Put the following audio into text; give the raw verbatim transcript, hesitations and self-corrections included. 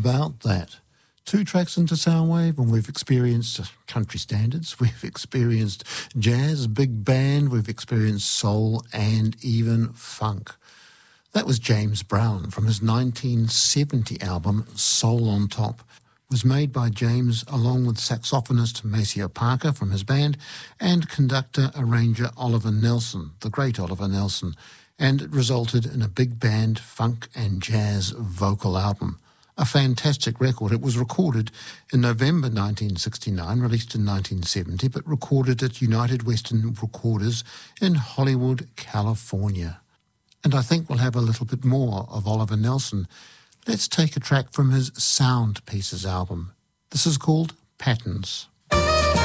about that. Two tracks into Soundwave, and we've experienced country standards, we've experienced jazz, big band, we've experienced soul, and even funk. That was James Brown from his nineteen seventy album Soul on Top. It was made by James along with saxophonist Maceo Parker from his band and conductor-arranger Oliver Nelson, the great Oliver Nelson, and it resulted in a big band funk and jazz vocal album. A fantastic record. It was recorded in November nineteen sixty-nine, released in nineteen seventy, but recorded at United Western Recorders in Hollywood, California. And I think we'll have a little bit more of Oliver Nelson. Let's take a track from his Sound Pieces album. This is called Patterns.